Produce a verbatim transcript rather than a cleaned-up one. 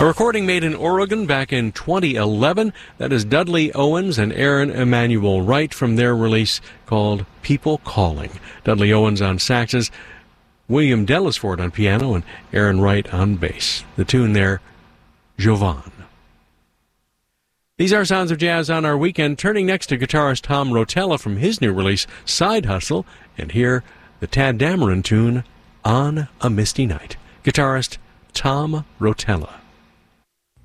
recording made in Oregon back in twenty eleven. That is Dudley Owens and Aaron Emanuel Wright from their release called People Calling. Dudley Owens on saxes, William Dellisford on piano, and Aaron Wright on bass. The tune there, Jovan. These are Sounds of Jazz on our weekend. Turning next to guitarist Tom Rotella from his new release, Side Hustle, and here the Tadd Dameron tune, On a Misty Night. Guitarist Tom Rotella.